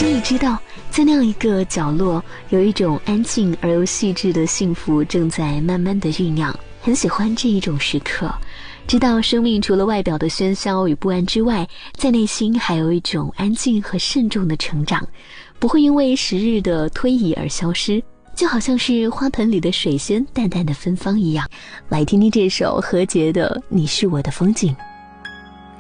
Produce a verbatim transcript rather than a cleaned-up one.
心里知道，在那样一个角落，有一种安静而又细致的幸福正在慢慢的酝酿。很喜欢这一种时刻，知道生命除了外表的喧嚣与不安之外，在内心还有一种安静和慎重的成长，不会因为时日的推移而消失，就好像是花盆里的水仙淡淡的芬芳一样。来听听这首何洁的《你是我的风景》。